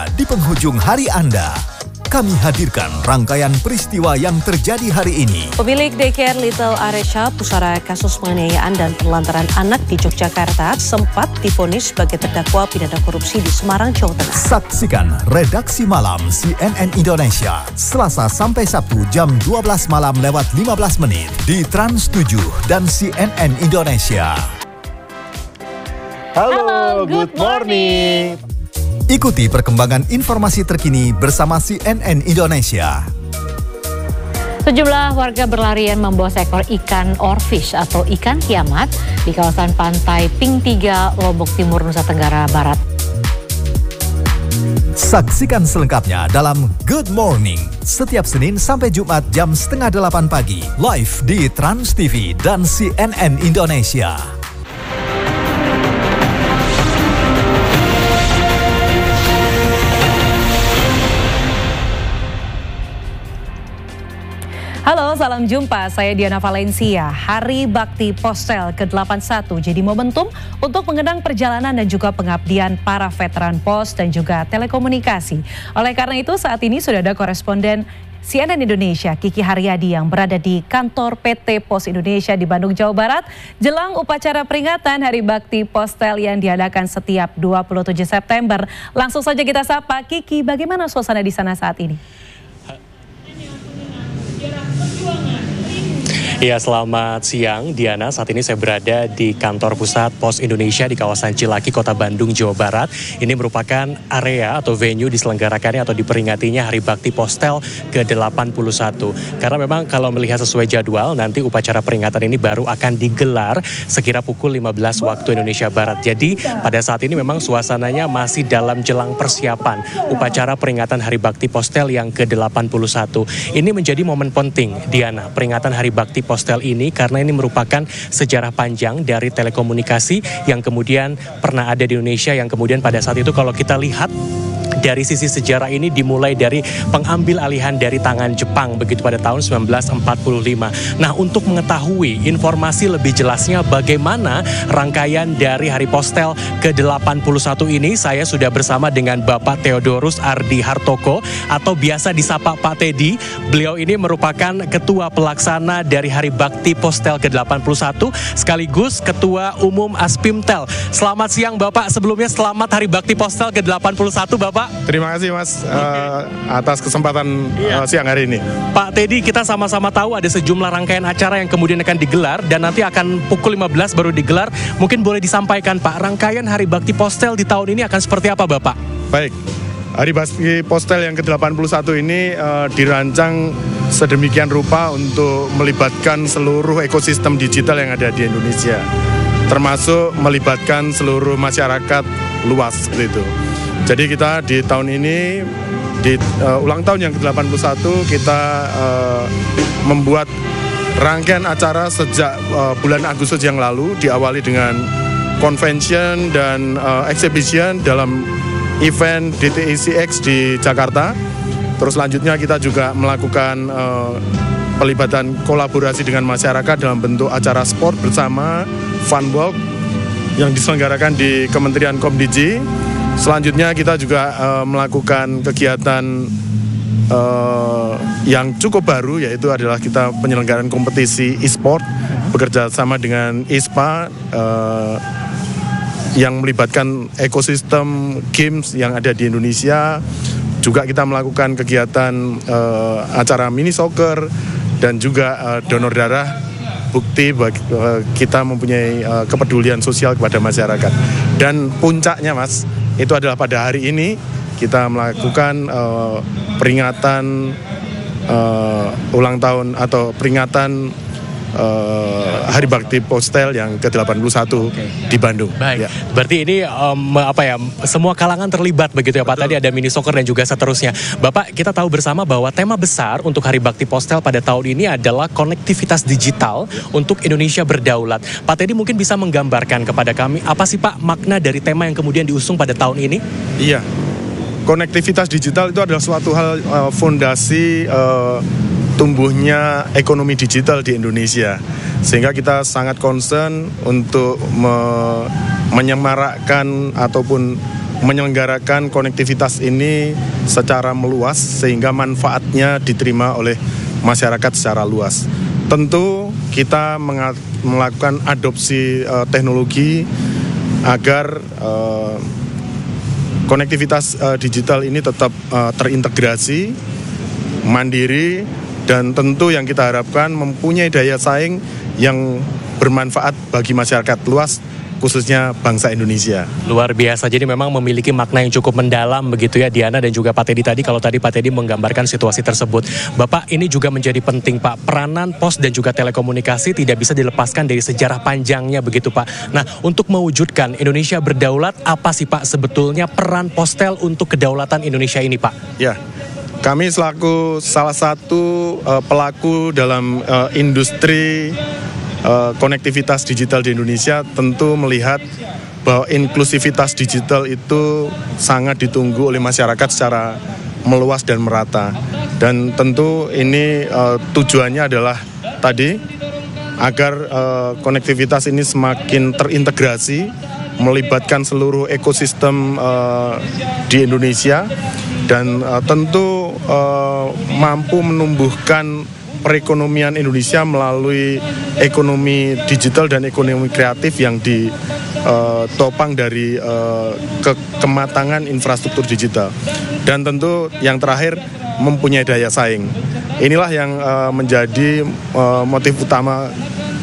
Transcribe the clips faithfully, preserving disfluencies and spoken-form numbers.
Di penghujung hari Anda, kami hadirkan rangkaian peristiwa yang terjadi hari ini. Pemilik daycare Little Aresha, pusara kasus penganiayaan dan penelantaran anak di Yogyakarta, sempat divonis sebagai terdakwa pidana korupsi di Semarang, Jawa Tengah. Saksikan Redaksi Malam C N N Indonesia, Selasa sampai Sabtu jam dua belas malam lewat lima belas menit di Trans tujuh dan C N N Indonesia. Halo, Halo good, good morning. morning. Ikuti perkembangan informasi terkini bersama C N N Indonesia. Sejumlah warga berlarian membawa seekor ikan orfish atau ikan kiamat di kawasan pantai Ping tiga, Lombok Timur, Nusa Tenggara Barat. Saksikan selengkapnya dalam Good Morning setiap Senin sampai Jumat jam setengah delapan pagi live di Trans T V dan C N N Indonesia. Halo, salam jumpa. Saya Diana Valencia. Hari Bakti Postel ke delapan puluh satu jadi momentum untuk mengenang perjalanan dan juga pengabdian para veteran pos dan juga telekomunikasi. Oleh karena itu, saat ini sudah ada koresponden C N N Indonesia, Kiki Haryadi, yang berada di kantor P T Pos Indonesia di Bandung, Jawa Barat, jelang upacara peringatan Hari Bakti Postel yang diadakan setiap dua puluh tujuh September. Langsung saja kita sapa Kiki, bagaimana suasana di sana saat ini? Ya, selamat siang Diana. Saat ini saya berada di kantor pusat Pos Indonesia di kawasan Cilaki, Kota Bandung, Jawa Barat. Ini merupakan area atau venue diselenggarakannya atau diperingatinya Hari Bakti Postel ke delapan puluh satu. Karena memang kalau melihat sesuai jadwal, nanti upacara peringatan ini baru akan digelar sekira pukul lima belas waktu Indonesia Barat. Jadi pada saat ini memang suasananya masih dalam jelang persiapan upacara peringatan Hari Bakti Postel yang ke delapan puluh satu. Ini menjadi momen penting, Diana, peringatan Hari Bakti Postel ini, karena ini merupakan sejarah panjang dari telekomunikasi yang kemudian pernah ada di Indonesia, yang kemudian pada saat itu kalau kita lihat dari sisi sejarah ini dimulai dari pengambil alihan dari tangan Jepang begitu pada tahun sembilan belas empat puluh lima. Nah, untuk mengetahui informasi lebih jelasnya bagaimana rangkaian dari Hari Postel ke delapan puluh satu ini, saya sudah bersama dengan Bapak Theodorus Ardi Hartoko atau biasa disapa Pak Teddy. Beliau ini merupakan Ketua Pelaksana dari Hari Bakti Postel ke delapan puluh satu sekaligus Ketua Umum Aspimtel. Selamat siang Bapak, sebelumnya selamat Hari Bakti Postel ke delapan puluh satu Bapak. Terima kasih Mas uh, atas kesempatan iya. uh, siang hari ini. Pak Teddy, kita sama-sama tahu ada sejumlah rangkaian acara yang kemudian akan digelar dan nanti akan pukul lima belas baru digelar. Mungkin boleh disampaikan Pak, rangkaian Hari Bakti Postel di tahun ini akan seperti apa Bapak? Baik, Hari Bakti Postel yang ke delapan puluh satu ini uh, dirancang sedemikian rupa untuk melibatkan seluruh ekosistem digital yang ada di Indonesia, termasuk melibatkan seluruh masyarakat luas seperti itu. Jadi kita di tahun ini, di uh, ulang tahun yang ke delapan puluh satu, kita uh, membuat rangkaian acara sejak uh, bulan Agustus yang lalu, diawali dengan convention dan uh, exhibition dalam event D T I C X di Jakarta. Terus selanjutnya kita juga melakukan uh, pelibatan kolaborasi dengan masyarakat dalam bentuk acara sport bersama Fun Walk yang diselenggarakan di Kementerian Komdiji. Selanjutnya kita juga uh, melakukan kegiatan uh, yang cukup baru, yaitu adalah kita penyelenggaraan kompetisi e-sport bekerja sama dengan I S P A uh, yang melibatkan ekosistem games yang ada di Indonesia. Juga kita melakukan kegiatan uh, acara mini soccer dan juga uh, donor darah, bukti bagi, uh, kita mempunyai uh, kepedulian sosial kepada masyarakat. Dan puncaknya Mas, itu adalah pada hari ini kita melakukan uh, peringatan uh, ulang tahun atau peringatan uh, Hari Bakti Postel yang ke delapan puluh satu okay. di Bandung. Baik, ya. Berarti ini um, apa ya, semua kalangan terlibat begitu ya Pak. Betul. Tadi ada mini soccer dan juga seterusnya. Bapak, kita tahu bersama bahwa tema besar untuk Hari Bakti Postel pada tahun ini adalah konektivitas digital untuk Indonesia berdaulat. Pak Teddy mungkin bisa menggambarkan kepada kami apa sih Pak makna dari tema yang kemudian diusung pada tahun ini? Iya, konektivitas digital itu adalah suatu hal uh, fondasi uh, tumbuhnya ekonomi digital di Indonesia. Sehingga kita sangat concern untuk me- menyemarakkan ataupun menyelenggarakan konektivitas ini secara meluas sehingga manfaatnya diterima oleh masyarakat secara luas. Tentu kita melakukan adopsi uh, teknologi agar uh, konektivitas uh, digital ini tetap uh, terintegrasi, mandiri, dan tentu yang kita harapkan mempunyai daya saing yang bermanfaat bagi masyarakat luas, khususnya bangsa Indonesia. Luar biasa, jadi memang memiliki makna yang cukup mendalam begitu ya Diana dan juga Pak Teddy tadi. Kalau tadi Pak Teddy menggambarkan situasi tersebut, Bapak, ini juga menjadi penting Pak, peranan pos dan juga telekomunikasi tidak bisa dilepaskan dari sejarah panjangnya begitu Pak. Nah, untuk mewujudkan Indonesia berdaulat, apa sih Pak sebetulnya peran Postel untuk kedaulatan Indonesia ini Pak? Ya, kami selaku salah satu uh, pelaku dalam uh, industri Uh, konektivitas digital di Indonesia tentu melihat bahwa inklusivitas digital itu sangat ditunggu oleh masyarakat secara meluas dan merata. Dan tentu ini uh, tujuannya adalah tadi agar uh, konektivitas ini semakin terintegrasi, melibatkan seluruh ekosistem uh, di Indonesia dan uh, tentu uh, mampu menumbuhkan perekonomian Indonesia melalui ekonomi digital dan ekonomi kreatif yang ditopang uh, dari uh, ke kematangan infrastruktur digital. Dan tentu yang terakhir mempunyai daya saing. Inilah yang uh, menjadi uh, motif utama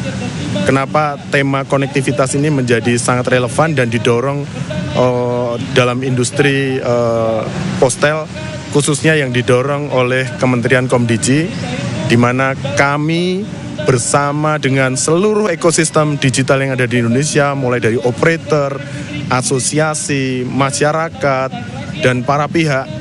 kenapa tema konektivitas ini menjadi sangat relevan dan didorong uh, dalam industri uh, Postel, khususnya yang didorong oleh Kementerian Komdigi, di mana kami bersama dengan seluruh ekosistem digital yang ada di Indonesia, mulai dari operator, asosiasi, masyarakat, dan para pihak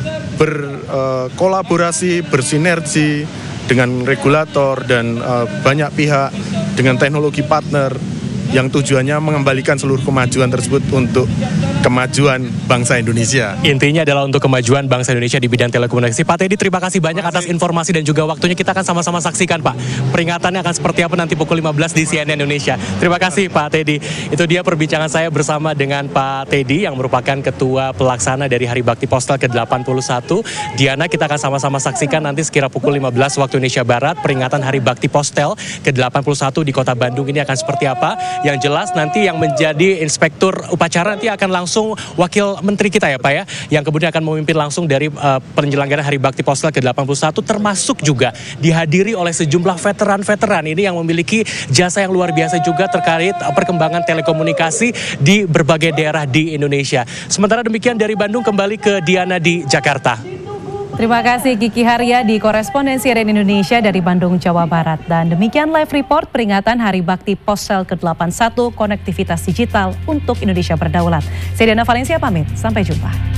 berkolaborasi, bersinergi dengan regulator dan uh, banyak pihak dengan teknologi partner yang tujuannya mengembalikan seluruh kemajuan tersebut untuk kemajuan bangsa Indonesia. Intinya adalah untuk kemajuan bangsa Indonesia di bidang telekomunikasi. Pak Teddy, terima kasih banyak atas informasi dan juga waktunya. Kita akan sama-sama saksikan Pak, peringatannya akan seperti apa nanti pukul lima belas di C N N Indonesia. Terima kasih Pak Teddy. Itu dia perbincangan saya bersama dengan Pak Teddy yang merupakan Ketua Pelaksana dari Hari Bakti Postel ke delapan puluh satu. Diana, kita akan sama-sama saksikan nanti sekira pukul lima belas waktu Indonesia Barat, peringatan Hari Bakti Postel ke delapan puluh satu di Kota Bandung ini akan seperti apa. Yang jelas nanti yang menjadi inspektur upacara nanti akan langsung Wakil Menteri kita ya Pak ya, yang kemudian akan memimpin langsung dari uh, penyelenggaraan Hari Bakti Postel ke delapan puluh satu, termasuk juga dihadiri oleh sejumlah veteran-veteran ini yang memiliki jasa yang luar biasa juga terkait uh, perkembangan telekomunikasi di berbagai daerah di Indonesia. Sementara demikian dari Bandung, kembali ke Diana di Jakarta. Terima kasih Kiki Haryadi, korespondensi R N Indonesia dari Bandung, Jawa Barat. Dan demikian live report peringatan Hari Bakti Postel ke delapan puluh satu, konektivitas digital untuk Indonesia berdaulat. Saya Diana Valencia pamit, sampai jumpa.